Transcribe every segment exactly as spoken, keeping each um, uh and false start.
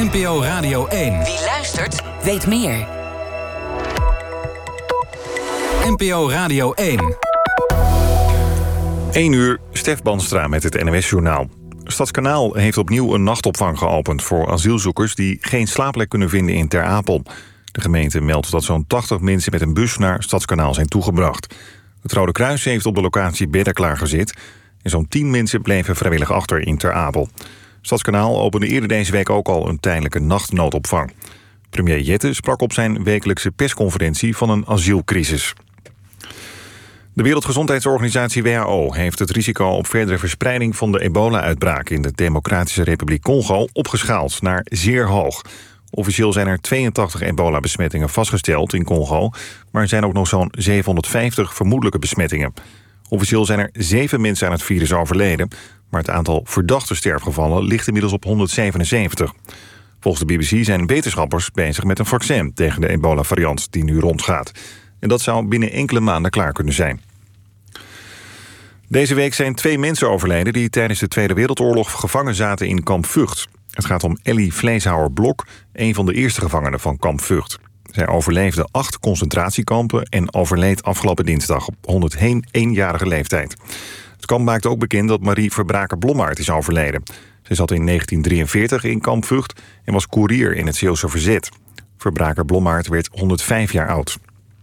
N P O Radio één. Wie luistert, weet meer. N P O Radio één. één uur, Stef Banstra met het N O S-journaal. Stadskanaal heeft opnieuw een nachtopvang geopend voor asielzoekers die geen slaapplek kunnen vinden in Ter Apel. De gemeente meldt dat zo'n tachtig mensen met een bus naar Stadskanaal zijn toegebracht. Het Rode Kruis heeft op de locatie bedden klaargezet en zo'n tien mensen bleven vrijwillig achter in Ter Apel. Stadskanaal opende eerder deze week ook al een tijdelijke nachtnoodopvang. Premier Jette sprak op zijn wekelijkse persconferentie van een asielcrisis. De Wereldgezondheidsorganisatie W H O heeft het risico op verdere verspreiding van de ebola-uitbraak in de Democratische Republiek Congo opgeschaald naar zeer hoog. Officieel zijn er tweeëntachtig ebola-besmettingen vastgesteld in Congo, maar er zijn ook nog zo'n zevenhonderdvijftig vermoedelijke besmettingen. Officieel zijn er zeven mensen aan het virus overleden, maar het aantal verdachte sterfgevallen ligt inmiddels op honderdzevenenzeventig. Volgens de B B C zijn wetenschappers bezig met een vaccin tegen de ebola-variant die nu rondgaat. En dat zou binnen enkele maanden klaar kunnen zijn. Deze week zijn twee mensen overleden die tijdens de Tweede Wereldoorlog gevangen zaten in kamp Vught. Het gaat om Ellie Vleeshouwer-Blok, een van de eerste gevangenen van kamp Vught. Zij overleefde acht concentratiekampen en overleed afgelopen dinsdag op honderdéénjarige leeftijd. Het kamp maakte ook bekend dat Marie Verbraker-Blommaert is overleden. Zij zat in negentien drieënveertig in kamp Vught en was koerier in het Zeeuwse verzet. Verbraker-Blommaert werd honderdvijf jaar oud.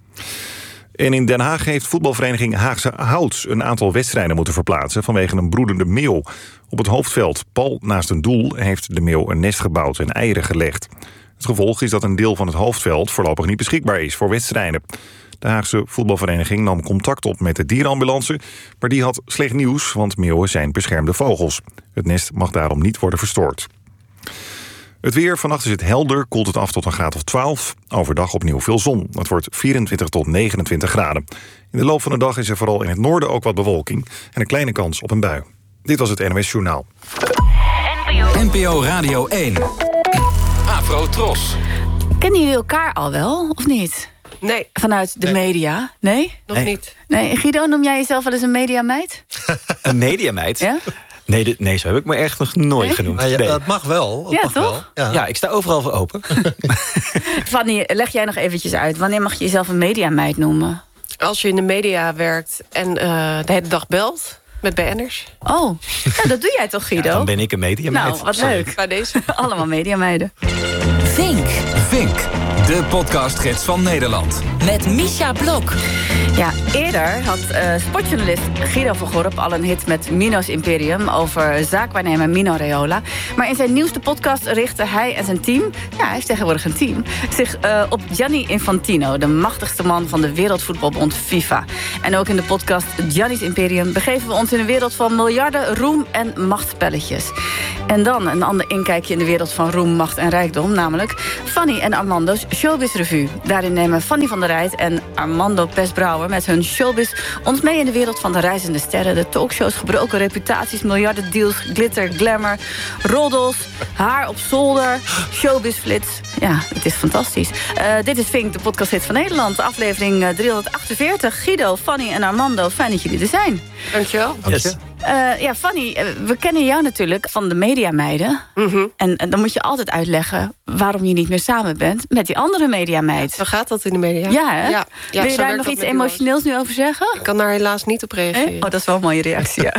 En in Den Haag heeft voetbalvereniging Haagse Hout een aantal wedstrijden moeten verplaatsen vanwege een broedende meeuw. Op het hoofdveld, pal naast een doel, heeft de meeuw een nest gebouwd en eieren gelegd. Het gevolg is dat een deel van het hoofdveld voorlopig niet beschikbaar is voor wedstrijden. De Haagse voetbalvereniging nam contact op met de dierenambulance, maar die had slecht nieuws, want meeuwen zijn beschermde vogels. Het nest mag daarom niet worden verstoord. Het weer, vannacht is het helder, koelt het af tot een graad of twaalf. Overdag opnieuw veel zon. Het wordt vierentwintig tot negenentwintig graden. In de loop van de dag is er vooral in het noorden ook wat bewolking en een kleine kans op een bui. Dit was het N O S Journaal. N P O Radio één. Afro Tros. Kennen jullie elkaar al wel, of niet? Nee. Vanuit de nee. media? Nee? Nog nee. niet. Nee. Guido, noem jij jezelf wel eens een mediameid? Een mediameid? Ja? Nee, dit, nee, zo heb ik me echt nog nooit nee? genoemd. Nou ja, nee. dat mag wel. Dat ja, mag toch? Wel. Ja. ja, ik sta overal voor open. Fanny, leg jij nog eventjes uit. Wanneer mag je jezelf een mediameid noemen? Als je in de media werkt en uh, de hele dag belt met B N'ers. Oh, ja, dat doe jij toch, Guido? Ja, dan ben ik een mediameid. Nou, wat leuk. Bij deze. Allemaal mediameiden. Vink. Vink, de podcastgids van Nederland. Met Misha Blok. Ja, eerder had uh, sportjournalist Guido van Gorp al een hit met Mino's Imperium over zaakwaarnemer Mino Raiola. Maar in zijn nieuwste podcast richtte hij en zijn team, ja, hij heeft tegenwoordig een team, zich uh, op Gianni Infantino, de machtigste man van de Wereldvoetbalbond FIFA. En ook in de podcast Gianni's Imperium begeven we ons in een wereld van miljarden, roem en machtspelletjes. En dan een ander inkijkje in de wereld van roem, macht en rijkdom, namelijk Fanny en Armando's Showbiz Revue. Daarin nemen Fanny van der Rijt en Armando Pesbrouwer met hun showbiz ons mee in de wereld van de reizende sterren, de talkshows, gebroken reputaties, miljarden deals, glitter, glamour, roddels, haar op zolder, showbizflits. Ja, het is fantastisch. Uh, dit is Vink, de podcasthit van Nederland, aflevering driehonderdachtenveertig. Guido, Fanny en Armando, fijn dat jullie er zijn. Dankjewel. Yes. Uh, ja, Fanny, uh, we kennen jou natuurlijk van de mediameiden. Mm-hmm. En, en dan moet je altijd uitleggen waarom je niet meer samen bent met die andere mediameid. Zo gaat dat in de media. Ja, hè? Ja, ja, wil je zo daar werkt nog dat iets met emotioneels nu over zeggen? Ik kan daar helaas niet op reageren. Eh? Oh, dat is wel een mooie reactie, ja.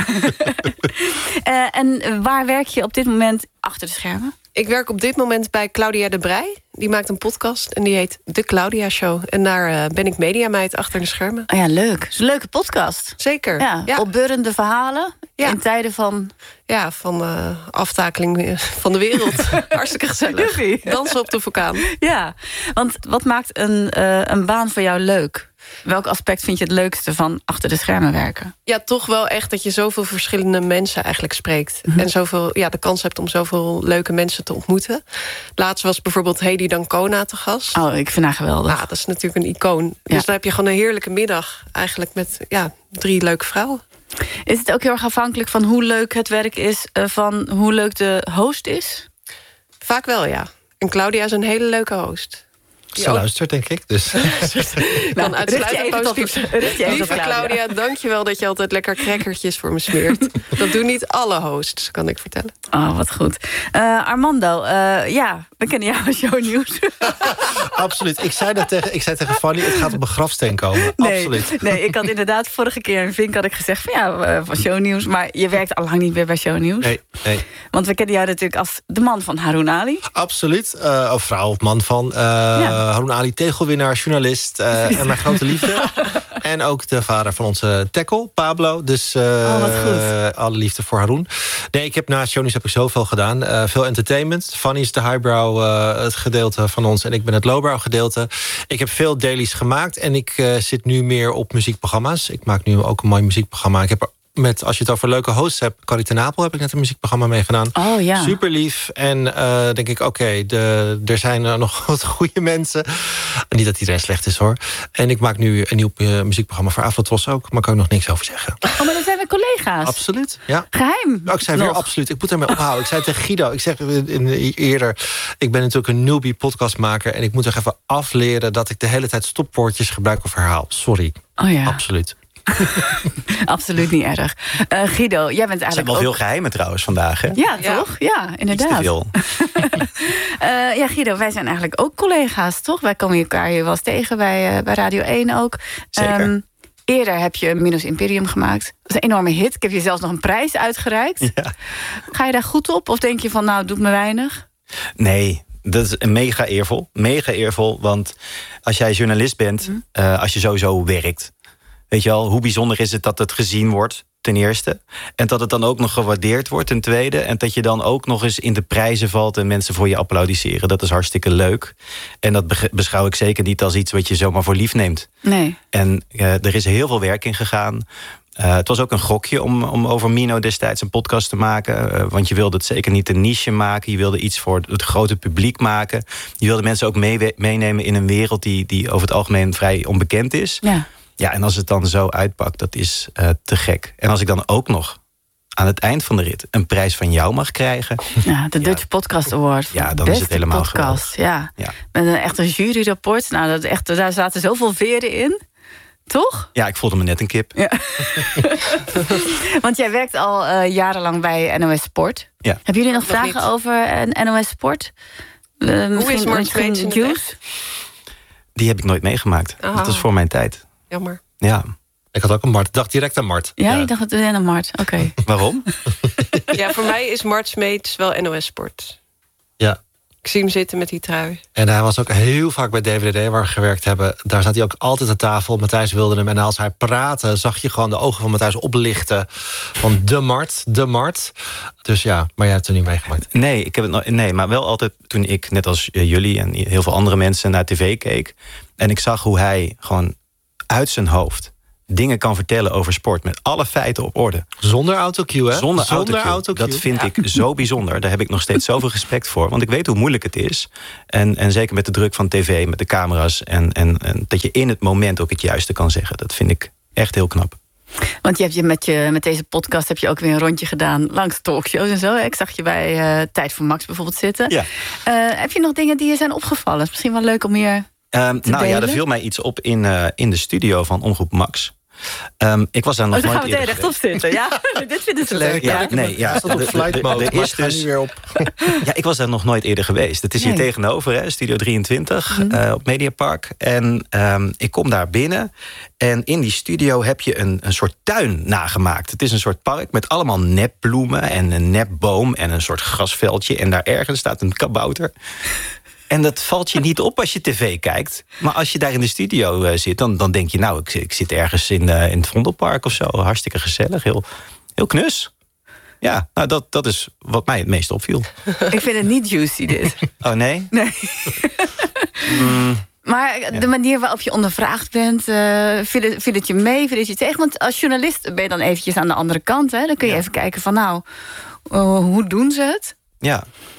uh, en waar werk je op dit moment achter de schermen? Ik werk op dit moment bij Claudia de Breij. Die maakt een podcast en die heet De Claudia Show. En daar uh, ben ik mediameid achter de schermen. Oh ja, leuk. Het is een leuke podcast. Zeker. Ja, ja. opbeurende verhalen Ja. in tijden van... Ja, van uh, aftakeling van de wereld. Hartstikke gezellig. Joepie. Dansen op de vulkaan. Ja, want wat maakt een, uh, een baan voor jou leuk? Welk aspect vind je het leukste van achter de schermen werken? Ja, toch wel echt dat je zoveel verschillende mensen eigenlijk spreekt. Mm-hmm. En zoveel, ja, de kans hebt om zoveel leuke mensen te ontmoeten. Laatst was bijvoorbeeld Hedy Dancona te gast. Oh, ik vind haar geweldig. Ja, dat is natuurlijk een icoon. Ja. Dus dan heb je gewoon een heerlijke middag eigenlijk met ja, drie leuke vrouwen. Is het ook heel erg afhankelijk van hoe leuk het werk is, uh, van hoe leuk de host is? Vaak wel, ja. En Claudia is een hele leuke host. Ze luistert, denk ik. Dus. Dan nou, uitsluitend positief. Lieve Claudia, Claudia, dankjewel dat je altijd lekker crackertjes voor me smeert. Dat doen niet alle hosts, kan ik vertellen. Oh, wat goed. Uh, Armando, uh, ja, We kennen jou als shownieuws. Absoluut. Ik zei, dat tegen, ik zei tegen Fanny, het gaat op een grafsteen komen. Nee, Absoluut. nee, ik had inderdaad vorige keer in Vink had ik gezegd van ja, van shownieuws. Maar je werkt al lang niet meer bij shownieuws. Nee, nee. Want we kennen jou natuurlijk als de man van Haroun Ali. Absoluut. Uh, of vrouw of man van uh, ja. Haroun Ali, tegelwinnaar, journalist uh, en mijn grote liefde. En ook de vader van onze tackle, Pablo. Dus uh, oh, wat goed. Alle liefde voor Haroun. Nee, ik heb na shownieuws heb ik zoveel gedaan. Uh, veel entertainment. Fanny is de highbrow uh, het gedeelte van ons en ik ben het lowbrow gedeelte. Ik heb veel dailies gemaakt en ik uh, zit nu meer op muziekprogramma's. Ik maak nu ook een mooi muziekprogramma. Ik heb er met, als je het over leuke hosts hebt, Carrie ten Napel heb ik net een muziekprogramma meegedaan. Oh ja. Super lief. En uh, denk ik, oké, okay, er zijn uh, nog wat goede mensen. Niet dat iedereen slecht is hoor. En ik maak nu een nieuw uh, muziekprogramma voor Afro Tros ook. Maar kan ik nog niks over zeggen. Oh, maar dan zijn we collega's. Absoluut, ja. Geheim. Oh, ik zei nog. weer absoluut. Ik moet ermee ophouden. Ik zei tegen Guido, ik zeg in, in, eerder, ik ben natuurlijk een newbie podcastmaker en ik moet er even afleren dat ik de hele tijd stopwoordjes gebruik of herhaal. Sorry. Oh ja. Absoluut. Absoluut niet erg. Uh, Guido, jij bent eigenlijk. Er zijn wel ook... veel geheimen trouwens vandaag, hè? Ja, ja. toch? Ja, inderdaad. Iets te veel. uh, ja, Guido, wij zijn eigenlijk ook collega's, toch? Wij komen elkaar hier wel eens tegen bij, uh, bij Radio één ook. Zeker. Um, eerder heb je Minos Imperium gemaakt. Dat is een enorme hit. Ik heb je zelfs nog een prijs uitgereikt. Ja. Ga je daar goed op? Of denk je van, nou, doet me weinig? Nee. Dat is mega eervol. Mega eervol, want als jij journalist bent, mm. uh, als je sowieso werkt, weet je wel, hoe bijzonder is het dat het gezien wordt, ten eerste. En dat het dan ook nog gewaardeerd wordt, ten tweede. En dat je dan ook nog eens in de prijzen valt en mensen voor je applaudisseren. Dat is hartstikke leuk. En dat beschouw ik zeker niet als iets wat je zomaar voor lief neemt. Nee. En uh, er is heel veel werk in gegaan. Uh, het was ook een gokje om, om over Mino destijds een podcast te maken. Uh, want je wilde het zeker niet een niche maken. Je wilde iets voor het grote publiek maken. Je wilde mensen ook mee, meenemen in een wereld die, die over het algemeen vrij onbekend is. Ja. Ja, en als het dan zo uitpakt, dat is uh, te gek. En als ik dan ook nog aan het eind van de rit een prijs van jou mag krijgen. Ja, de Dutch ja. Podcast Award. Ja, dan is het helemaal podcast. Ja. Ja. Met een echt een juryrapport. Nou, dat echt, daar zaten zoveel veren in. Toch? Ja, ik voelde me net een kip. Ja. Want jij werkt al uh, jarenlang bij N O S Sport. Ja. Hebben jullie nog dat vragen niet. over N O S Sport? Uh, Hoe is Mart Smeets in de weg? Die heb ik nooit meegemaakt. Oh. Dat is voor mijn tijd. Jammer. Ja. Ik had ook een Mart. Ik dacht direct aan Mart. Ja, ja. Ik dacht het was een Mart. Oké. Okay. Waarom? Ja, voor mij is Mart Smeets wel N O S Sport. Ja. Ik zie hem zitten met die trui. En hij was ook heel vaak bij D V D D waar we gewerkt hebben. Daar zat hij ook altijd aan tafel. Matthijs wilde hem. En als hij praatte, zag je gewoon de ogen van Matthijs oplichten. Van de Mart, de Mart. Dus ja, maar jij hebt het er niet meegemaakt. Nee, ik heb het nog, nee, maar wel altijd toen ik, net als jullie en heel veel andere mensen, naar tv keek. En ik zag hoe hij gewoon uit zijn hoofd dingen kan vertellen over sport met alle feiten op orde. Zonder autocue, hè? Zonder, Zonder autocue. autocue. Dat vind ja. ik zo bijzonder. Daar heb ik nog steeds zoveel respect voor. Want ik weet hoe moeilijk het is. En, en zeker met de druk van tv, met de camera's. En, en, en dat je in het moment ook het juiste kan zeggen. Dat vind ik echt heel knap. Want je hebt je met, je met deze podcast heb je ook weer een rondje gedaan langs talkshows en zo. Ik zag je bij uh, Tijd voor Max bijvoorbeeld zitten. Ja. Uh, heb je nog dingen die je zijn opgevallen? Is misschien wel leuk om hier um, te Nou delen? ja, er viel mij iets op in, uh, in de studio van Omroep Max. Um, ik was daar nog oh, dan nooit gaan we eerder rechtop zitten. Ja, dit vinden ze leuk. Ja, Ja. nee, ja. op flight mode, er is dus weer op. Ja, ik was daar nog nooit eerder geweest. Het is hier Nee. tegenover, hè, Studio drieëntwintig, Mm. uh, op Mediapark. En um, ik kom daar binnen. En in die studio heb je een, een soort tuin nagemaakt. Het is een soort park met allemaal nepbloemen en een nepboom en een soort grasveldje. En daar ergens staat een kabouter. En dat valt je niet op als je tv kijkt. Maar als je daar in de studio uh, zit, dan, dan denk je... nou, ik, ik zit ergens in, uh, in het Vondelpark of zo. Hartstikke gezellig, heel, heel knus. Ja, nou, dat, dat is wat mij het meest opviel. Ik vind het niet juicy, dit. Oh, nee? Nee. Mm, Maar de Ja. manier waarop je ondervraagd bent, uh, viel, het, viel het je mee, viel het je tegen? Want als journalist ben je dan eventjes aan de andere kant. Hè? Dan kun je Ja. even kijken van nou, uh, hoe doen ze het? ja.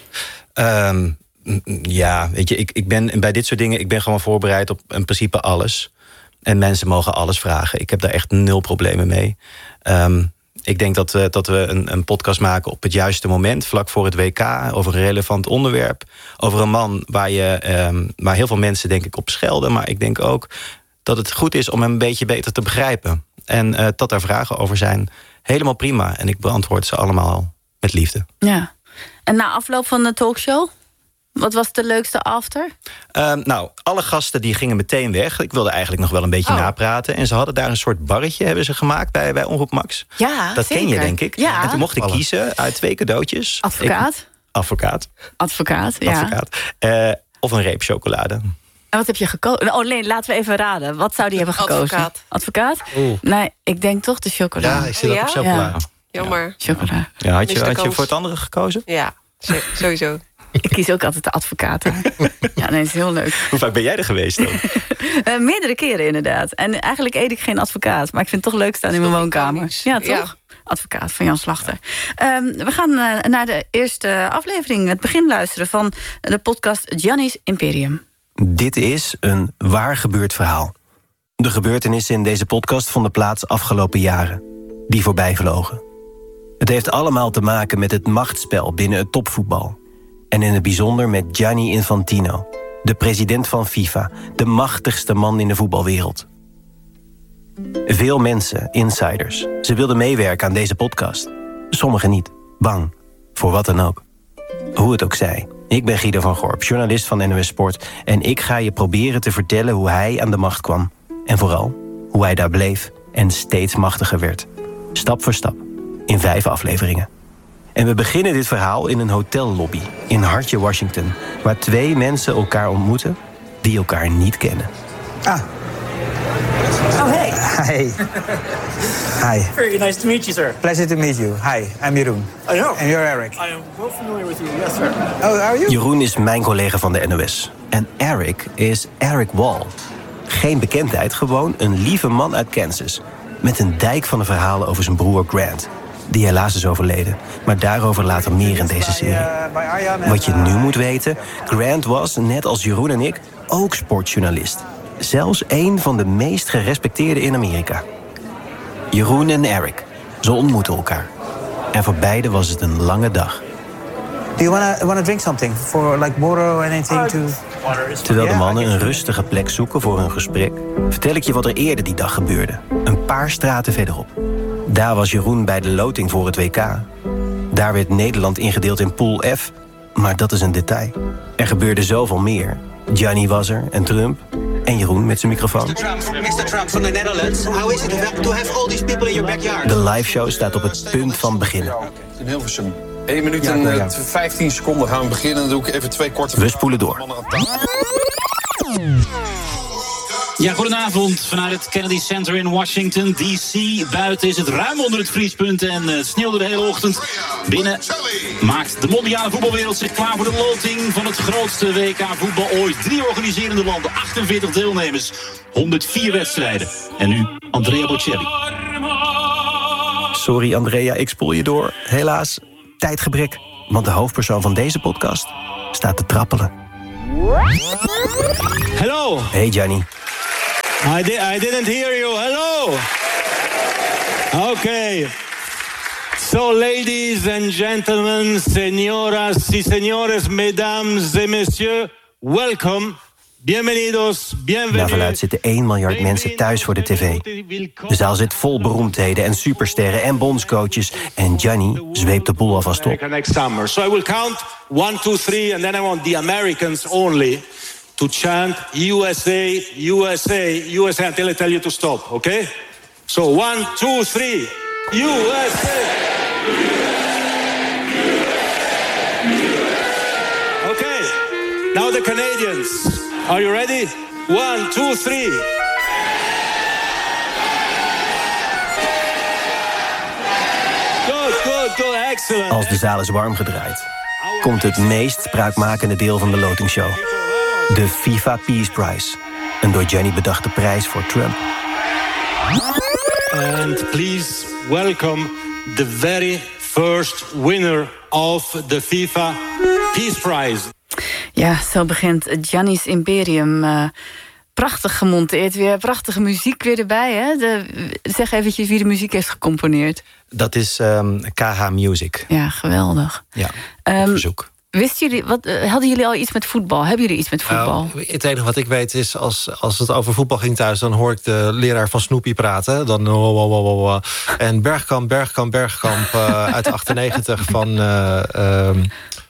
Um, ja, weet je, ik, ik ben bij dit soort dingen... ik ben gewoon voorbereid op in principe alles. En mensen mogen alles vragen. Ik heb daar echt nul problemen mee. Um, ik denk dat we, dat we een, een podcast maken op het juiste moment... vlak voor het W K, over een relevant onderwerp. Over een man waar, je, um, waar heel veel mensen denk ik op schelden. Maar ik denk ook dat het goed is om hem een beetje beter te begrijpen. En uh, dat er vragen over zijn, helemaal prima. En ik beantwoord ze allemaal met liefde. Ja. En na afloop van de talkshow, Wat was de leukste after? Uh, nou, alle gasten die gingen meteen weg. Ik wilde eigenlijk nog wel een beetje oh. napraten. En ze hadden daar een soort barretje hebben ze gemaakt bij, bij Omroep Max. Ja, dat zeker. ken je, denk ik. Ja. En toen mocht ik kiezen uit twee cadeautjes. Advocaat? Ik, advocaat. Advocaat, ja. Advocaat. Uh, of een reep chocolade. En wat heb je gekozen? Oh nee, laten we even raden. Wat zou die hebben gekozen? Advocaat. Advocaat? Oeh. Nee, ik denk toch de chocolade. Ja, ik zit ook ja? op chocolade. Ja. Jammer. Chocola. Ja, had je, had je voor het andere gekozen? Ja, sowieso. Ik kies ook altijd de advocaat. Ja, nee, is heel leuk. Hoe vaak ben jij er geweest dan? uh, meerdere keren inderdaad. En eigenlijk eet ik geen advocaat. Maar ik vind het toch leuk staan in mijn woonkamer. Ja, toch? Ja. Advocaat van Jan Slachter. Ja. Um, we gaan uh, naar de eerste aflevering. Het begin luisteren van de podcast Gianni's Imperium. Dit is een waar gebeurd verhaal. De gebeurtenissen in deze podcast vonden plaats afgelopen jaren. Die voorbij vlogen. Het heeft allemaal te maken met het machtsspel binnen het topvoetbal. En in het bijzonder met Gianni Infantino, de president van FIFA, de machtigste man in de voetbalwereld. Veel mensen, insiders, ze wilden meewerken aan deze podcast. Sommigen niet, bang, voor wat dan ook. Hoe het ook zij, ik ben Guido van Gorp, journalist van N O S Sport... en ik ga je proberen te vertellen hoe hij aan de macht kwam. En vooral, hoe hij daar bleef en steeds machtiger werd. Stap voor stap, in vijf afleveringen. En we beginnen dit verhaal in een hotellobby in Hartje, Washington... waar twee mensen elkaar ontmoeten die elkaar niet kennen. Ah. Oh, hey. Hi. Hi. Very nice to meet you, sir. Pleasure to meet you. Hi, I'm Jeroen. I know. And you're Eric. I am well familiar with you, yes, sir. Oh, are you? Jeroen is mijn collega van de N O S. En Eric is Eric Wall. Geen bekendheid, gewoon een lieve man uit Kansas... met een dijk van de verhalen over zijn broer Grant... die helaas is overleden, maar daarover later meer in deze serie. Wat je nu moet weten, Grant was, net als Jeroen en ik, ook sportjournalist. Zelfs een van de meest gerespecteerde in Amerika. Jeroen en Eric, ze ontmoeten elkaar. En voor beiden was het een lange dag. Do you wanna, wanna drink something? For like water or anything to... Terwijl de mannen een rustige plek zoeken voor hun gesprek... vertel ik je wat er eerder die dag gebeurde. Een paar straten verderop. Daar was Jeroen bij de loting voor het W K. Daar werd Nederland ingedeeld in Pool F. Maar dat is een detail. Er gebeurde zoveel meer. Gianni was er en Trump. En Jeroen met zijn microfoon. mister Trump, mister Trump from the Netherlands. How is it to have all these people in your backyard? De liveshow staat op het punt van beginnen. In Hilversum. één minuut en uh, vijftien seconden gaan we beginnen. Dan doe ik even twee korte... We spoelen door. Ja, goedenavond vanuit het Kennedy Center in Washington, D C. Buiten is het ruim onder het vriespunt en het sneeuwde de hele ochtend. Binnen maakt de mondiale voetbalwereld zich klaar voor de loting van het grootste W K voetbal ooit. Drie organiserende landen, achtenveertig deelnemers, honderdvier wedstrijden. En nu Andrea Bocelli. Sorry Andrea, ik spoel je door. Helaas, tijdgebrek. Want de hoofdpersoon van deze podcast staat te trappelen. Hello. Hey Gianni. I, di I didn't hear you. Hello. Okay. So, ladies and gentlemen, señoras y señores, mesdames et messieurs, welcome. Bienvenidos, bienvenidos. Naar verluidt zitten één miljard mensen thuis voor de tv. De zaal zit vol beroemdheden en supersterren en bondscoaches. En Gianni zweept de boel alvast op. Next summer. So I will count one, two, three, and then I want the Americans only to chant U S A, U S A, U S A until I tell you to stop, okay? So one, two, three, U S A. Okay, now the Canadians. Are you ready? One, two, three. Good, good, good, excellent. Als de zaal is warm gedraaid, komt het meest spraakmakende deel van de lotingshow. De FIFA Peace Prize. Een door Gianni bedachte prijs voor Trump. And please welcome the very first winner of the FIFA Peace Prize. Ja, zo begint Gianni's Imperium. Uh, prachtig gemonteerd weer, prachtige muziek weer erbij. Hè? De, zeg eventjes wie de muziek heeft gecomponeerd. Dat is um, K H Music. Ja, geweldig. Ja, um, verzoek. Wisten jullie, wat, uh, hadden jullie al iets met voetbal? Hebben jullie iets met voetbal? Nou, het enige wat ik weet is, als, als het over voetbal ging thuis... dan hoor ik de leraar van Snoopy praten. Dan, oh, oh, oh, oh. En Bergkamp, Bergkamp, Bergkamp uh, uit de achtennegentig van... Uh, um,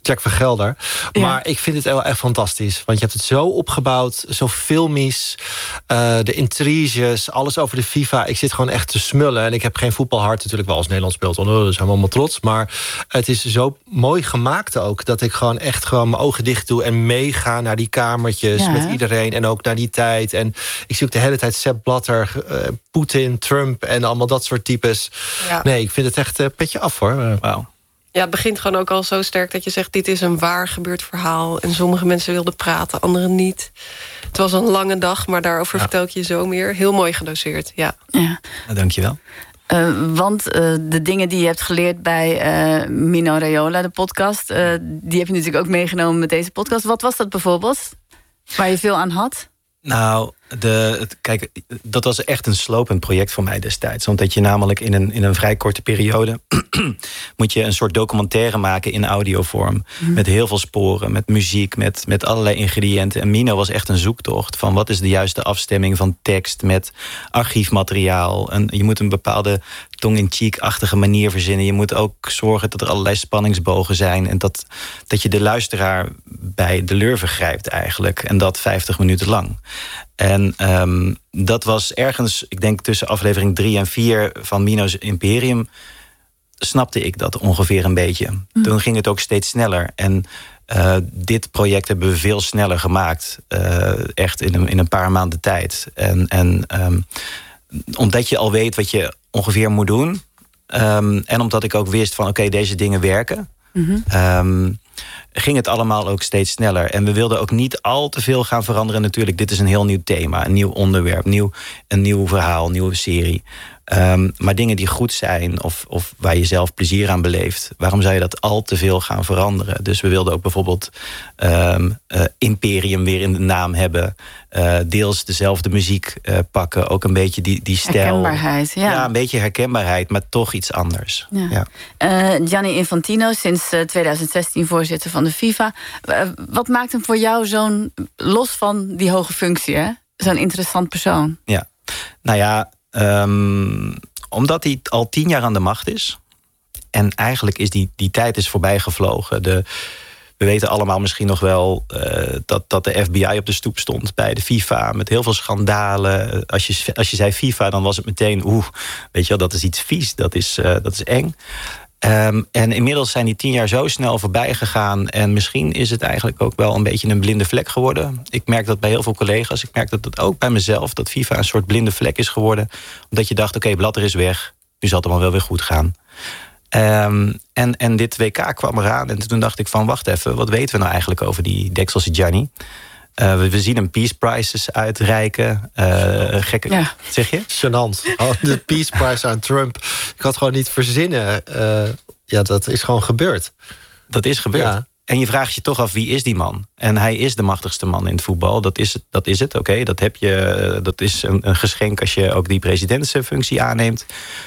Jack van Gelder. Ja. Maar ik vind het wel echt fantastisch. Want je hebt het zo opgebouwd, zo filmisch. Uh, de intriges, alles over de FIFA. Ik zit gewoon echt te smullen. En ik heb geen voetbalhart natuurlijk wel als Nederland speelt. Oh, daar zijn we allemaal trots. Maar het is zo mooi gemaakt ook. Dat ik gewoon echt gewoon mijn ogen dicht doe. En meega naar die kamertjes ja, met iedereen. En ook naar die tijd. En ik zie ook de hele tijd Sepp Blatter, uh, Poetin, Trump en allemaal dat soort types. Ja. Nee, ik vind het echt uh, petje af hoor. Uh, Wauw. Ja, het begint gewoon ook al zo sterk dat je zegt... dit is een waar gebeurd verhaal. En sommige mensen wilden praten, anderen niet. Het was een lange dag, maar daarover ja. vertel ik je zo meer. Heel mooi gedoseerd, ja. ja. Nou, dank je wel. Uh, want uh, de dingen die je hebt geleerd bij uh, Mino Raiola, de podcast... Uh, die heb je natuurlijk ook meegenomen met deze podcast. Wat was dat bijvoorbeeld? Waar je veel aan had? Nou, de, het, kijk, dat was echt een slopend project voor mij destijds. Omdat je namelijk in een, in een vrij korte periode... moet je een soort documentaire maken in audiovorm. Mm. Met heel veel sporen, met muziek, met, met allerlei ingrediënten. En Mino was echt een zoektocht van wat is de juiste afstemming van tekst... met archiefmateriaal. En je moet een bepaalde tong-in-cheek-achtige manier verzinnen. Je moet ook zorgen dat er allerlei spanningsbogen zijn... en dat, dat je de luisteraar bij de lur vergrijpt eigenlijk. En dat vijftig minuten lang. En um, dat was ergens, ik denk tussen aflevering drie en vier van Mino's Imperium... snapte ik dat ongeveer een beetje. Mm. Toen ging het ook steeds sneller. En uh, dit project hebben we veel sneller gemaakt. Uh, echt in een, in een paar maanden tijd. En, en um, omdat je al weet wat je ongeveer moet doen... Um, en omdat ik ook wist van oké, okay, deze dingen werken... Mm-hmm. Um, ging het allemaal ook steeds sneller. En we wilden ook niet al te veel gaan veranderen. Natuurlijk, dit is een heel nieuw thema, een nieuw onderwerp... nieuw, een nieuw verhaal, een nieuwe serie. Um, maar dingen die goed zijn of, of waar je zelf plezier aan beleeft... waarom zou je dat al te veel gaan veranderen? Dus we wilden ook bijvoorbeeld um, uh, Imperium weer in de naam hebben... Uh, deels dezelfde muziek uh, pakken, ook een beetje die, die stijl. Herkenbaarheid, ja. Ja, een beetje herkenbaarheid, maar toch iets anders. Ja. Ja. Uh, Gianni Infantino, sinds uh, twintig zestien voorzitter van de FIFA. Uh, wat maakt hem voor jou zo'n, los van die hoge functie, hè? Zo'n interessant persoon? Ja, nou ja... Um, omdat hij al tien jaar aan de macht is. En eigenlijk is die, die tijd is voorbij gevlogen. De, we weten allemaal misschien nog wel uh, dat, dat de F B I op de stoep stond bij de FIFA. Met heel veel schandalen. Als je, als je zei FIFA, dan was het meteen... oeh, weet je wel, dat is iets vies, dat is, uh, dat is eng. Um, en inmiddels zijn die tien jaar zo snel voorbij gegaan. En misschien is het eigenlijk ook wel een beetje een blinde vlek geworden. Ik merk dat bij heel veel collega's. Ik merk dat het ook bij mezelf. Dat FIFA een soort blinde vlek is geworden. Omdat je dacht, oké, okay, Blatter is weg. Nu zal het allemaal wel weer goed gaan. Um, en, en dit W K kwam eraan. En toen dacht ik van, wacht even. Wat weten we nou eigenlijk over die Dekselse Gianni? Uh, we, we zien hem Peace Prizes uitreiken. Uh, gekke, ja. Zeg je? Gênant. Oh, de Peace Prize aan Trump. Ik had gewoon niet verzinnen. Uh, ja, dat is gewoon gebeurd. Dat is gebeurd. Ja. En je vraagt je toch af, wie is die man? En hij is de machtigste man in het voetbal. Dat is, dat is het, oké. Okay. Dat heb je. Dat is een, een geschenk als je ook die presidentsfunctie aanneemt.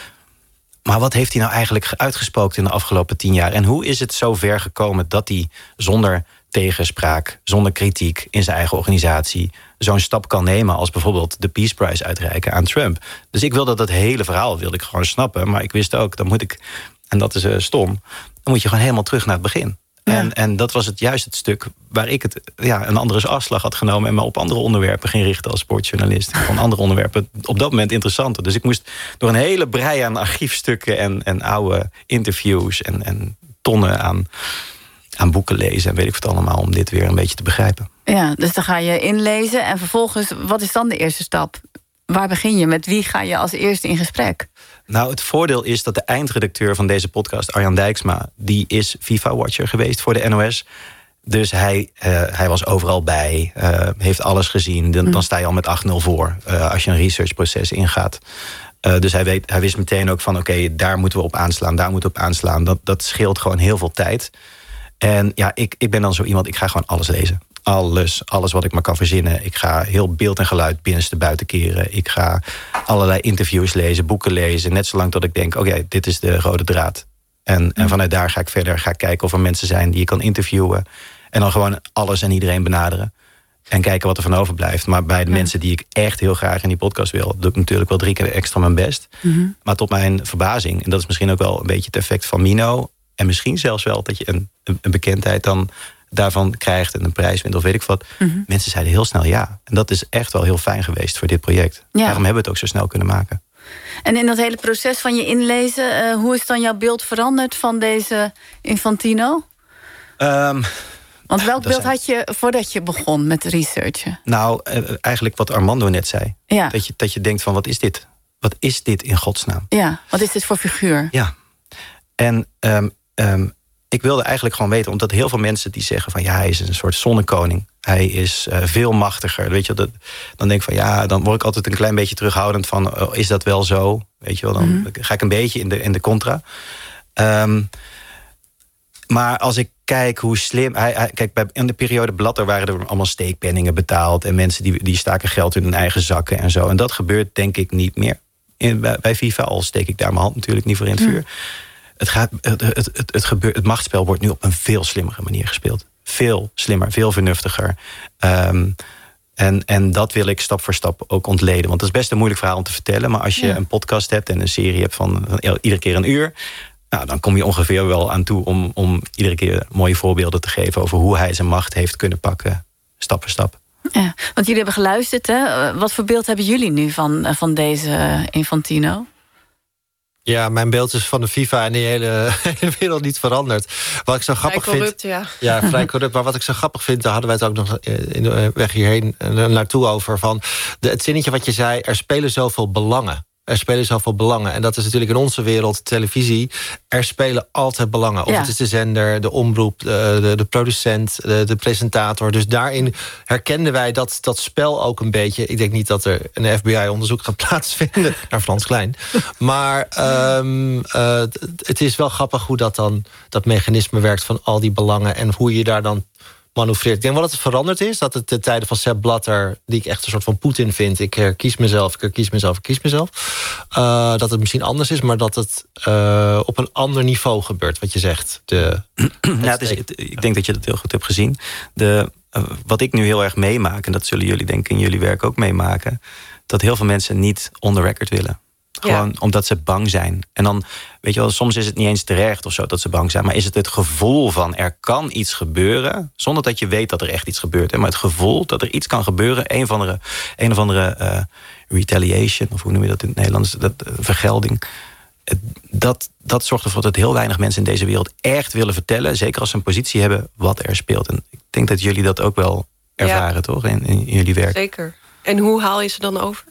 Maar wat heeft hij nou eigenlijk uitgespookt in de afgelopen tien jaar? En hoe is het zo ver gekomen dat hij zonder tegenspraak, zonder kritiek in zijn eigen organisatie zo'n stap kan nemen als bijvoorbeeld de Peace Prize uitreiken aan Trump? Dus ik wilde dat hele verhaal wilde ik gewoon snappen, maar ik wist ook, dan moet ik, en dat is uh, stom, dan moet je gewoon helemaal terug naar het begin. Ja. En, en dat was het juist het stuk waar ik het, ja, een andere afslag had genomen en me op andere onderwerpen ging richten als sportjournalist. Van andere onderwerpen op dat moment interessanter. Dus ik moest door een hele brei aan archiefstukken en, en oude interviews en, en tonnen aan, aan boeken lezen en weet ik wat allemaal om dit weer een beetje te begrijpen. Ja, dus dan ga je inlezen en vervolgens, wat is dan de eerste stap? Waar begin je? Met wie ga je als eerste in gesprek? Nou, het voordeel is dat de eindredacteur van deze podcast, Arjan Dijksma, die is FIFA-watcher geweest voor de N O S. Dus hij, uh, hij was overal bij, uh, heeft alles gezien. Dan, dan sta je al met acht nul voor uh, als je een researchproces ingaat. Uh, dus hij, weet, hij wist meteen ook van oké, okay, daar moeten we op aanslaan, daar moeten we op aanslaan. Dat, dat scheelt gewoon heel veel tijd. En ja, ik, ik ben dan zo iemand, ik ga gewoon alles lezen. Alles, alles wat ik maar kan verzinnen. Ik ga heel beeld en geluid binnenste buiten keren. Ik ga allerlei interviews lezen, boeken lezen. Net zolang dat ik denk, oké, okay, dit is de rode draad. En, mm. en vanuit daar ga ik verder ga ik kijken of er mensen zijn die je kan interviewen. En dan gewoon alles en iedereen benaderen. En kijken wat er van overblijft. Maar bij de ja. mensen die ik echt heel graag in die podcast wil, doe ik natuurlijk wel drie keer extra mijn best. Mm-hmm. Maar tot mijn verbazing, en dat is misschien ook wel een beetje het effect van Mino En misschien zelfs wel dat je een, een, een bekendheid dan daarvan krijgt en een prijs wint of weet ik wat. Mm-hmm. Mensen zeiden heel snel ja. En dat is echt wel heel fijn geweest voor dit project. Ja. Daarom hebben we het ook zo snel kunnen maken. En in dat hele proces van je inlezen, uh, hoe is dan jouw beeld veranderd van deze Infantino? Um, Want welk beeld zijn... had je voordat je begon met researchen? Nou, uh, eigenlijk wat Armando net zei. Ja. Dat je, dat je denkt van, wat is dit? Wat is dit in godsnaam? Ja, wat is dit voor figuur? Ja. En um, um, ik wilde eigenlijk gewoon weten, omdat heel veel mensen die zeggen van ja, hij is een soort zonnekoning. Hij is uh, veel machtiger. Weet je, dat, dan denk ik van ja, dan word ik altijd een klein beetje terughoudend van uh, is dat wel zo? Weet je wel, dan mm-hmm. ga ik een beetje in de, in de contra. Um, maar als ik kijk hoe slim... Hij, hij, kijk, bij, in de periode Blatter waren er allemaal steekpenningen betaald en mensen die, die staken geld in hun eigen zakken en zo. En dat gebeurt denk ik niet meer. In, bij, bij FIFA, al steek ik daar mijn hand natuurlijk niet voor in het vuur. Mm. Het, gaat, het, het, het, het, gebeurt, het machtsspel wordt nu op een veel slimmere manier gespeeld. Veel slimmer, veel vernuftiger. Um, en, en dat wil ik stap voor stap ook ontleden. Want het is best een moeilijk verhaal om te vertellen. Maar als je ja. een podcast hebt en een serie hebt van, van iedere keer een uur, nou, dan kom je ongeveer wel aan toe om, om iedere keer mooie voorbeelden te geven over hoe hij zijn macht heeft kunnen pakken, stap voor stap. Ja, want jullie hebben geluisterd, hè? Wat voor beeld hebben jullie nu van, van deze Infantino? Ja, mijn beeld is van de FIFA en die hele, hele wereld niet veranderd. Wat ik zo grappig vrij corrupt, vind, ja. Ja, vrij corrupt. Maar wat ik zo grappig vind, daar hadden wij het ook nog in de weg hierheen naartoe over. Van de, het zinnetje wat je zei, er spelen zoveel belangen. Er spelen zoveel belangen. En dat is natuurlijk in onze wereld, televisie. Er spelen altijd belangen. Of ja. het is de zender, de omroep, de, de, de producent, de, de presentator. Dus daarin herkenden wij dat, dat spel ook een beetje. Ik denk niet dat er een F B I-onderzoek gaat plaatsvinden naar Frans Klein. Maar um, uh, het is wel grappig hoe dat dan, dat mechanisme werkt van al die belangen. En hoe je daar dan manoeuvreert. Ik denk wel dat het veranderd is. Dat het de tijden van Sepp Blatter, die ik echt een soort van Poetin vind. Ik herkies mezelf, ik herkies mezelf, ik kies mezelf. Uh, dat het misschien anders is, maar dat het uh, op een ander niveau gebeurt, wat je zegt. De, ja, het is, het, ik denk dat je dat heel goed hebt gezien. De, uh, wat ik nu heel erg meemaak, en dat zullen jullie denk ik in jullie werk ook meemaken, dat heel veel mensen niet on the record willen. Gewoon ja. omdat ze bang zijn. En dan, weet je wel, soms is het niet eens terecht of zo dat ze bang zijn. Maar is het het gevoel van er kan iets gebeuren, zonder dat je weet dat er echt iets gebeurt. Hè? Maar het gevoel dat er iets kan gebeuren, een of andere, een of andere uh, retaliation, of hoe noem je dat in het Nederlands, dat, uh, vergelding. Dat, dat zorgt ervoor dat heel weinig mensen in deze wereld echt willen vertellen, zeker als ze een positie hebben, wat er speelt. En ik denk dat jullie dat ook wel ervaren, ja. toch? In, in jullie werk. Zeker. En hoe haal je ze dan over?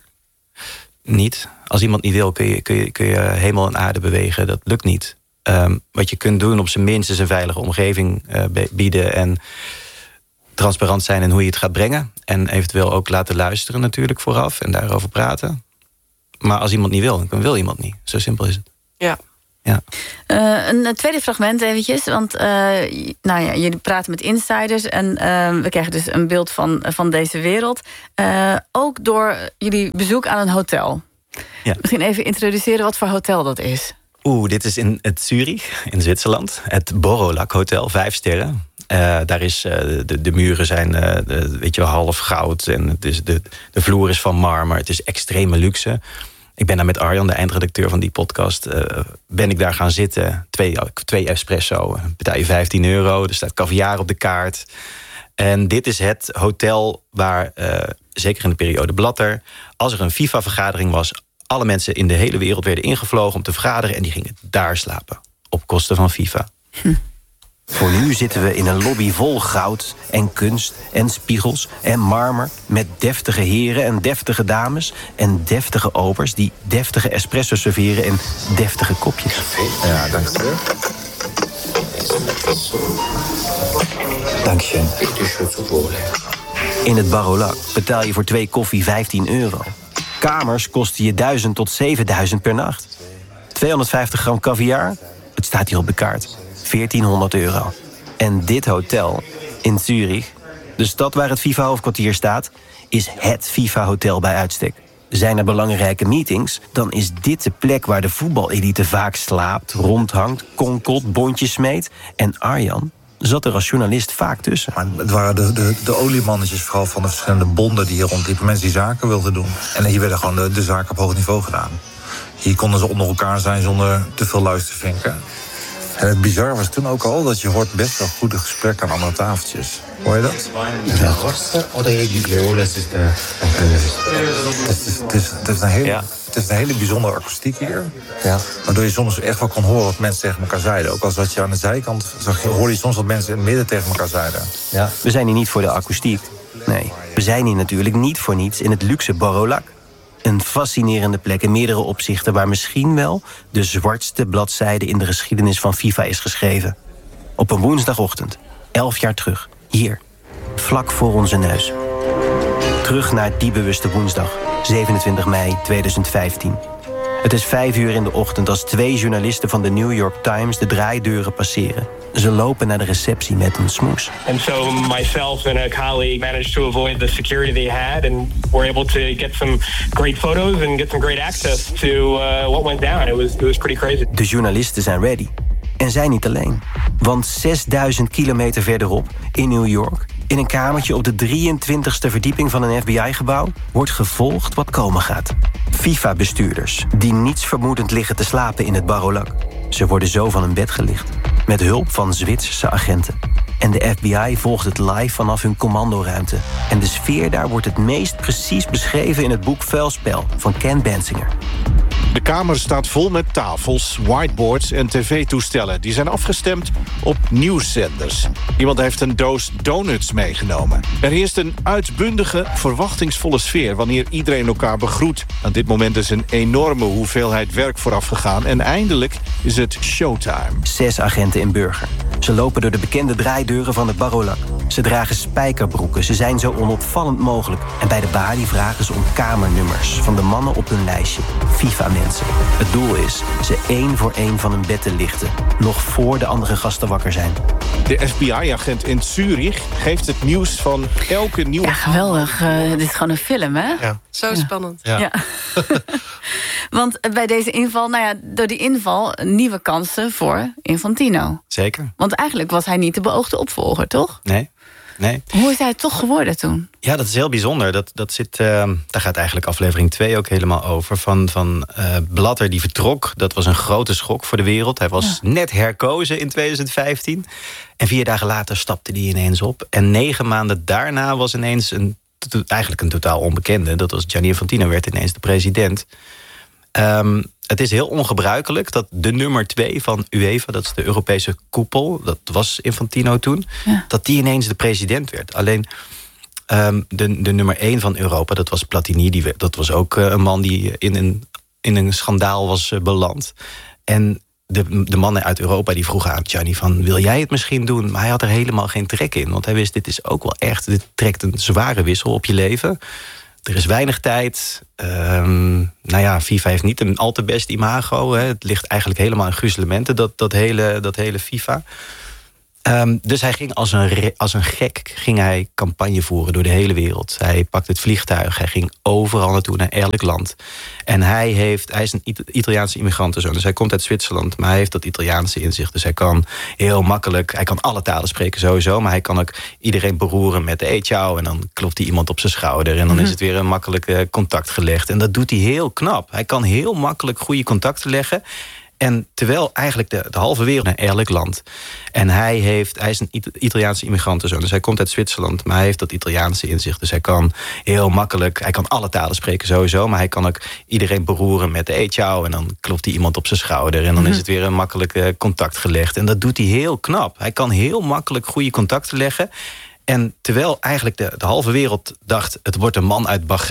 Niet. Als iemand niet wil, kun je, kun je, kun je hemel en aarde bewegen. Dat lukt niet. Um, wat je kunt doen, op zijn minst, is een veilige omgeving uh, bieden en transparant zijn in hoe je het gaat brengen. En eventueel ook laten luisteren natuurlijk vooraf en daarover praten. Maar als iemand niet wil, dan wil iemand niet. Zo simpel is het. Ja. Ja. Uh, een tweede fragment eventjes, want uh, nou ja, jullie praten met insiders en uh, we krijgen dus een beeld van, van deze wereld. Uh, ook door jullie bezoek aan een hotel. Ja. Misschien even introduceren wat voor hotel dat is. Oeh, dit is in het Zurich, in Zwitserland. Het Borolak Hotel, vijf sterren. Uh, daar is, uh, de, de muren zijn uh, de, weet je wel, half goud en het is de, de vloer is van marmer. Het is extreme luxe. Ik ben daar met Arjan, de eindredacteur van die podcast, uh, ben ik daar gaan zitten. Twee, twee espresso, betaal je vijftien euro. Er staat caviar op de kaart. En dit is het hotel waar, uh, zeker in de periode Blatter, als er een FIFA-vergadering was, alle mensen in de hele wereld werden ingevlogen om te vergaderen en die gingen daar slapen. Op kosten van FIFA. Hm. Voor nu zitten we in een lobby vol goud en kunst en spiegels en marmer, met deftige heren en deftige dames en deftige obers die deftige espresso serveren en deftige kopjes. Ja, dank je. Dank je. In het Borolak betaal je voor twee koffie vijftien euro. Kamers kosten je duizend tot zevenduizend per nacht. tweehonderdvijftig gram caviar, het staat hier op de kaart, veertienhonderd euro. En dit hotel in Zurich, de stad waar het FIFA-hoofdkwartier staat, is het FIFA-hotel bij uitstek. Zijn er belangrijke meetings, dan is dit de plek waar de voetbalelite vaak slaapt, rondhangt, konkelt, bondjes smeet. En Arjan zat er als journalist vaak tussen. Maar het waren de, de, de oliemannetjes vooral van de verschillende bonden die hier rondliepen. Mensen die zaken wilden doen. En hier werden gewoon de, de zaken op hoog niveau gedaan. Hier konden ze onder elkaar zijn zonder te veel luistervinken. En het bizarre was toen ook al dat je hoort best wel goede gesprekken aan andere tafeltjes. Hoor je dat? Ja. Het is, het is, het is een hele, ja. Het is een hele bijzondere akoestiek hier. Ja. Waardoor je soms echt wel kon horen wat mensen tegen elkaar zeiden. Ook als wat je aan de zijkant zag, hoorde je soms wat mensen in het midden tegen elkaar zeiden. Ja. We zijn hier niet voor de akoestiek. Nee, we zijn hier natuurlijk niet voor niets in het luxe Barolac. Een fascinerende plek in meerdere opzichten waar misschien wel de zwartste bladzijde in de geschiedenis van FIFA is geschreven. Op een woensdagochtend, elf jaar terug, hier, vlak voor onze neus. Terug naar die bewuste woensdag, zevenentwintig mei tweeduizend vijftien. Het is vijf uur in de ochtend als twee journalisten van de New York Times de draaideuren passeren. Ze lopen naar de receptie met een smoes. And so myself and a colleague managed to avoid the security they had and were able to get some great photos and get some great access to uh, what went down. It was, it was pretty crazy. De journalisten zijn ready. En zij niet alleen. Want zesduizend kilometer verderop, in New York, in een kamertje op de drieëntwintigste verdieping van een F B I-gebouw, wordt gevolgd wat komen gaat. FIFA-bestuurders, die niets vermoedend liggen te slapen in het Barolac. Ze worden zo van hun bed gelicht, met hulp van Zwitserse agenten. En de F B I volgt het live vanaf hun commandoruimte. En de sfeer daar wordt het meest precies beschreven in het boek Vuilspel van Ken Bensinger. De kamer staat vol met tafels, whiteboards en tv-toestellen. Die zijn afgestemd op nieuwszenders. Iemand heeft een doos donuts meegenomen. Er heerst een uitbundige, verwachtingsvolle sfeer wanneer iedereen elkaar begroet. Aan dit moment is een enorme hoeveelheid werk vooraf gegaan. En eindelijk is het showtime. Zes agenten in burger. Ze lopen door de bekende draaideuren van het Barolac. Ze dragen spijkerbroeken. Ze zijn zo onopvallend mogelijk. En bij de balie vragen ze om kamernummers van de mannen op hun lijstje. FIFA-mensen. Het doel is ze één voor één van hun bed te lichten. Nog voor de andere gasten wakker zijn. De F B I-agent in Zurich geeft het nieuws van elke nieuwe... Ja, geweldig. Uh, dit is gewoon een film, hè? Ja. Zo ja. spannend. Ja. Ja. Want bij deze inval, nou ja, door die inval nieuwe kansen voor Infantino. Zeker. Want eigenlijk was hij niet de beoogde opvolger, toch? Nee. Nee. Hoe is hij toch geworden toen? Ja, dat is heel bijzonder. Dat, dat zit, uh, daar gaat eigenlijk aflevering twee ook helemaal over. Van, van uh, Blatter die vertrok. Dat was een grote schok voor de wereld. Hij was ja. net herkozen in tweeduizend vijftien. En vier dagen later stapte hij ineens op. En negen maanden daarna was ineens een, eigenlijk een totaal onbekende. Dat was Gianni Infantino, werd ineens de president. Um, het is heel ongebruikelijk dat de nummer twee van UEFA, dat is de Europese koepel, dat was Infantino toen, ja. dat die ineens de president werd. Alleen um, de, de nummer één van Europa, dat was Platini, die, dat was ook uh, een man die in een, in een schandaal was uh, beland. En de, de mannen uit Europa die vroegen aan Gianni van, wil jij het misschien doen? Maar hij had er helemaal geen trek in, want hij wist, dit is ook wel echt, dit trekt een zware wissel op je leven. Er is weinig tijd. Um, nou ja, FIFA heeft niet een al te best imago. Hè. Het ligt eigenlijk helemaal in gruzelementen, dat, dat, hele, dat hele FIFA. Um, dus hij ging als een, als een gek ging hij campagne voeren door de hele wereld. Hij pakte het vliegtuig, hij ging overal naartoe, naar elk land. En hij, heeft, hij is een Italiaanse immigrantenzoon, dus hij komt uit Zwitserland, maar hij heeft dat Italiaanse in zich. Dus hij kan heel makkelijk, hij kan alle talen spreken sowieso, maar hij kan ook iedereen beroeren met hey ciao, en dan klopt hij iemand op zijn schouder en dan mm-hmm. is het weer een makkelijk contact gelegd. En dat doet hij heel knap. Hij kan heel makkelijk goede contacten leggen. En terwijl eigenlijk de, de halve wereld naar elk land. En hij, heeft, hij is een Italiaanse immigrantenzoon, dus hij komt uit Zwitserland, maar hij heeft dat Italiaanse in zich. Dus hij kan heel makkelijk, hij kan alle talen spreken sowieso, maar hij kan ook iedereen beroeren met hey ciao, en dan klopt hij iemand op zijn schouder en dan mm-hmm. is het weer een makkelijk contact gelegd. En dat doet hij heel knap. Hij kan heel makkelijk goede contacten leggen. En terwijl eigenlijk de, de halve wereld dacht, het wordt een man uit Bahrein.